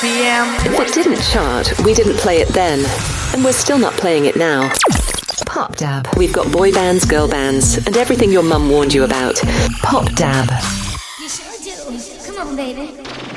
p.m. If it didn't chart, we didn't play it then. And we're still not playing it now. Pop Dab. We've got boy bands, girl bands, and everything your mum warned you about. Pop Dab. You sure do. Come on, baby.